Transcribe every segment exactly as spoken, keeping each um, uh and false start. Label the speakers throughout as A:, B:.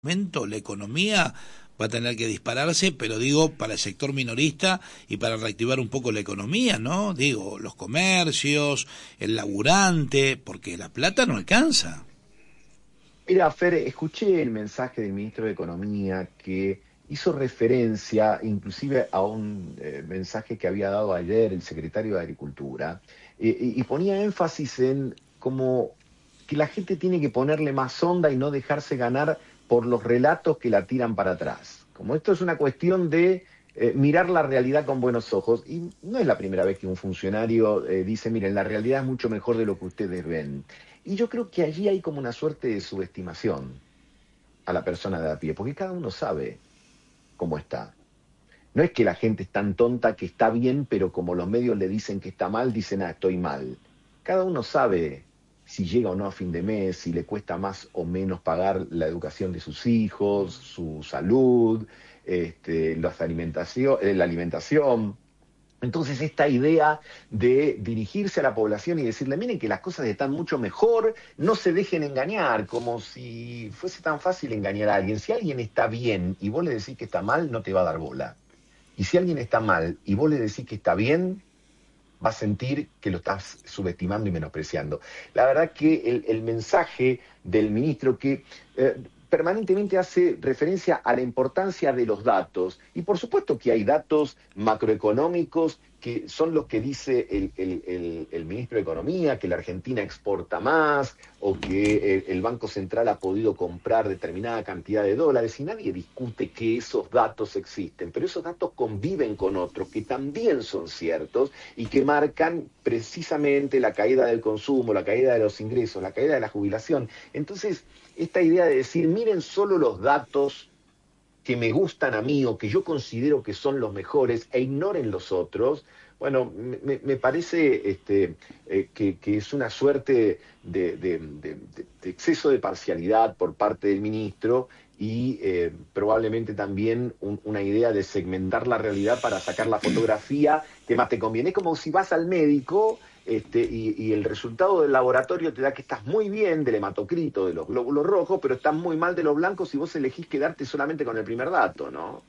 A: momento la economía va a tener que dispararse, pero digo, para el sector minorista y para reactivar un poco la economía, ¿no? Digo, los comercios, el laburante, porque la plata no alcanza.
B: Mira, Fer, escuché el mensaje del ministro de Economía que hizo referencia inclusive a un eh, mensaje que había dado ayer el secretario de Agricultura eh, y, y ponía énfasis en como que la gente tiene que ponerle más onda y no dejarse ganar por los relatos que la tiran para atrás. Como esto es una cuestión de eh, mirar la realidad con buenos ojos, y no es la primera vez que un funcionario eh, dice, miren, la realidad es mucho mejor de lo que ustedes ven. Y yo creo que allí hay como una suerte de subestimación a la persona de a pie, porque cada uno sabe cómo está. No es que la gente es tan tonta que está bien, pero como los medios le dicen que está mal, dicen, ah, estoy mal. Cada uno sabe si llega o no a fin de mes, si le cuesta más o menos pagar la educación de sus hijos, su salud, este, las alimentación, eh, la alimentación. Entonces esta idea de dirigirse a la población y decirle, miren que las cosas están mucho mejor, no se dejen engañar, como si fuese tan fácil engañar a alguien. Si alguien está bien y vos le decís que está mal, no te va a dar bola. Y si alguien está mal y vos le decís que está bien, va a sentir que lo estás subestimando y menospreciando. La verdad que el, el mensaje del ministro que eh, permanentemente hace referencia a la importancia de los datos, y por supuesto que hay datos macroeconómicos que son los que dice el, el, el, el ministro de Economía, que la Argentina exporta más, o que el, el Banco Central ha podido comprar determinada cantidad de dólares, y nadie discute que esos datos existen, pero esos datos conviven con otros que también son ciertos y que marcan precisamente la caída del consumo, la caída de los ingresos, la caída de la jubilación. Entonces, esta idea de decir, miren solo los datos que me gustan a mí o que yo considero que son los mejores e ignoren los otros, bueno, me, me parece este, eh, que, que es una suerte de, de, de, de exceso de parcialidad por parte del ministro y eh, probablemente también un, una idea de segmentar la realidad para sacar la fotografía que más te conviene. Es como si vas al médico este, y, y el resultado del laboratorio te da que estás muy bien del hematocrito, de los glóbulos rojos, pero estás muy mal de los blancos y vos elegís quedarte solamente con el primer dato, ¿no?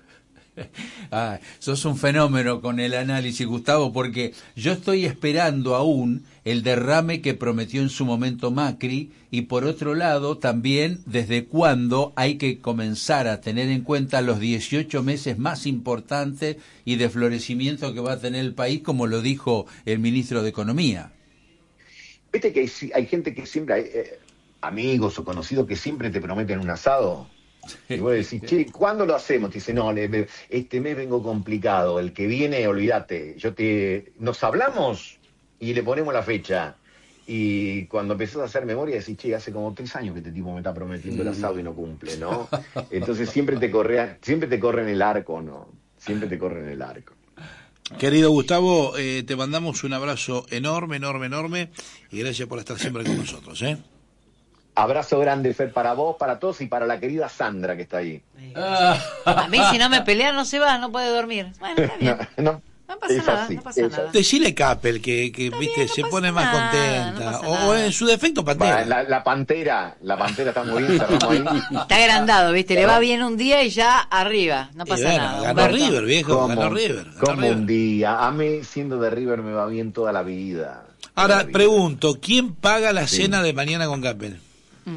C: Ah, sos un fenómeno con el análisis, Gustavo, porque yo estoy esperando aún el derrame que prometió en su momento Macri, y por otro lado también desde cuándo hay que comenzar a tener en cuenta los dieciocho meses más importantes y de florecimiento que va a tener el país, como lo dijo el ministro de Economía.
B: Viste que hay, hay gente que siempre, hay, eh, amigos o conocidos que siempre te prometen un asado. Y vos decís, che, ¿cuándo lo hacemos? Te dice, no, este mes vengo complicado, el que viene, olvídate, yo te, nos hablamos y le ponemos la fecha. Y cuando empezás a hacer memoria decís, che, hace como tres años que este tipo me está prometiendo el asado y no cumple, ¿no? Entonces siempre te corre, siempre te corre en el arco, ¿no? Siempre te corre en el arco.
A: Querido Gustavo, eh, te mandamos un abrazo enorme, enorme, enorme, y gracias por estar siempre con nosotros, ¿eh?
B: Abrazo grande, Fer, para vos, para todos y para la querida Sandra que está ahí.
D: A mí si no me pelean no se va, no puede dormir. Bueno, está bien.
B: No, no,
D: no pasa
B: es
D: nada,
B: así,
D: no pasa nada.
A: Decile Capel que, que
D: Está
A: viste,
D: bien, no
A: se
D: pasa
A: pone más
D: nada,
A: contenta.
D: no pasa
A: o,
D: nada.
A: o en su defecto Pantera.
B: Va, la, la pantera, la pantera está muy bien, cerramos ahí.
D: Está agrandado, viste, le va bien un día y ya arriba, no pasa
A: Y bueno,
D: nada.
A: ganó
D: Humberto.
A: River, viejo,
B: ¿Cómo?
A: ganó River. ganó
B: Como
A: River.
B: un día, a mí siendo de River me va bien toda la vida. Toda
A: Ahora,
B: la vida.
A: pregunto, ¿quién paga la
B: Sí.
A: cena de mañana con Capel?
D: Mm.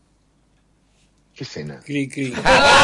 B: ¿Qué cena?
A: Cri, cri.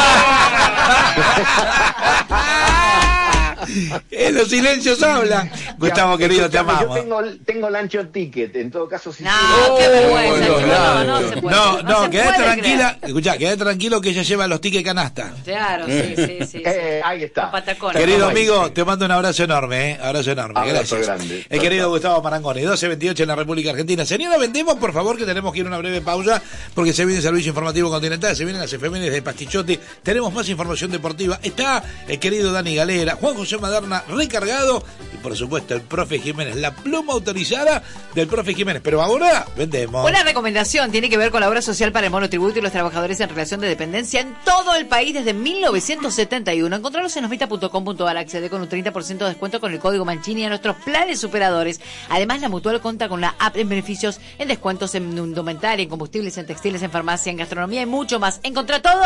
A: En los silencios habla. Gustavo, querido, te
B: Escuchame,
A: amamos.
B: Yo tengo, tengo lunch ticket, en todo caso si
D: No,
B: quiero-
D: qué vergüenza,
A: no,
D: chico,
A: no,
D: no, no se puede.
A: No, no,
D: se
A: quedate
D: puede
A: tranquila. Escuchá, quedate tranquilo que ella lleva los tickets canasta.
D: creer. Claro, sí, sí, sí. sí.
B: Eh, ahí está.
D: Con patacones.
A: Querido
B: Estamos ahí,
A: amigo,
B: sí.
A: te mando un abrazo enorme, ¿eh? Abrazo enorme,
B: Abrazo
A: gracias.
B: grande.
A: El querido Gustavo Marangoni, doce veintiocho en la República Argentina. Señora, vendemos, por favor, que tenemos que ir a una breve pausa, porque se viene el servicio informativo continental, se vienen las efemérides de Pastichotti, tenemos más información deportiva. Está el querido Dani Galera, Juan José Impresión Moderna recargado y por supuesto el profe Jiménez, la pluma autorizada del profe Jiménez. Pero ahora vendemos.
D: Buena recomendación, tiene que ver con la obra social para el monotributo y los trabajadores en relación de dependencia en todo el país desde mil novecientos setenta y uno. Encontralos en osmita punto com punto ar, accede con un treinta por ciento de descuento con el código Mancini a nuestros planes superadores. Además, la Mutual cuenta con la app en beneficios, en descuentos en indumentaria, en combustibles, en textiles, en farmacia, en gastronomía y mucho más. Encontrá todo